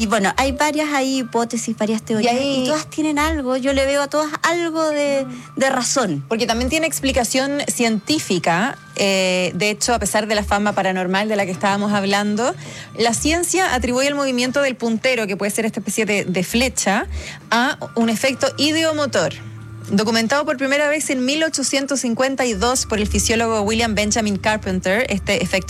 Y bueno, hay varias hipótesis, varias teorías, y todas tienen algo, yo le veo a todas algo de razón. Porque también tiene explicación científica. De hecho, a pesar de la fama paranormal de la que estábamos hablando, la ciencia atribuye el movimiento del puntero, que puede ser esta especie de flecha, a un efecto ideomotor, documentado por primera vez en 1852 por el fisiólogo William Benjamin Carpenter. Este efecto